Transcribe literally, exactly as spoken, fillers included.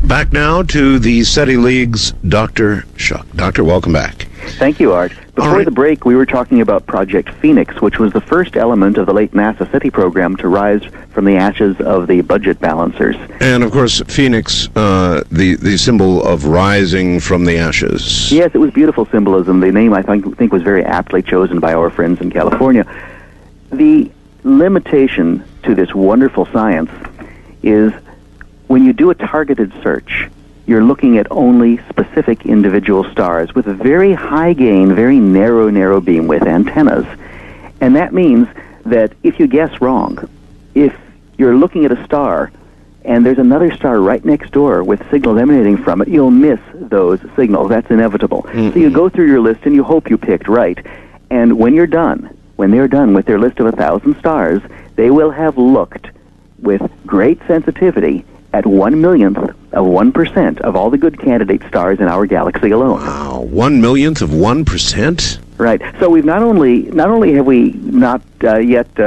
Back now to the SETI League's Doctor Shuck. Doctor, welcome back. Thank you, Art. Before right. the break, we were talking about Project Phoenix, which was the first element of the late NASA SETI program to rise from the ashes of the budget balancers. And, of course, Phoenix, uh, the, the symbol of rising from the ashes. Yes, it was beautiful symbolism. The name, I think, think was very aptly chosen by our friends in California. The limitation to this wonderful science is when you do a targeted search, you're looking at only specific individual stars with a very high gain, very narrow, narrow beam with antennas. And that means that if you guess wrong, if you're looking at a star and there's another star right next door with signals emanating from it, you'll miss those signals. That's inevitable. Mm-hmm. So you go through your list and you hope you picked right. And when you're done, when they're done with their list of a thousand stars, they will have looked with great sensitivity at one millionth of one percent of all the good candidate stars in our galaxy alone. Wow, one millionth of one percent? Right. So we've not only not only have we not uh, yet uh,